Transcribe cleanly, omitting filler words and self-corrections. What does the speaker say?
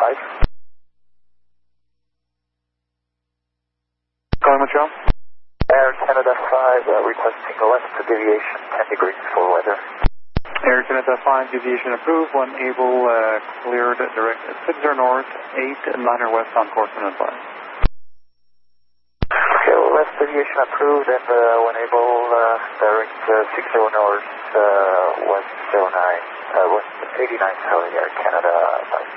5. Calling Montreal. Air Canada 5, requesting left deviation 10 degrees for weather. Air Canada 5, deviation approved. 1 able, cleared direct 60 north, 8 liner west on course and advice. Okay, left deviation approved and 1 able, direct 60 north, west 09, west 89, sorry, Air Canada 5.